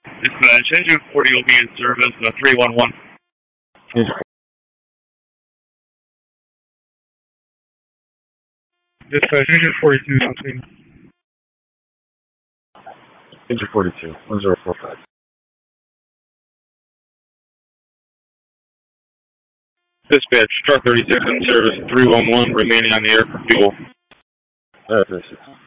Dispatch, engine 40 will be in service, 311. Engine Dispatch, engine 42, something. Engine 42, 1045. Dispatch, truck 36 in service, 311, remaining on the air for fuel. 36.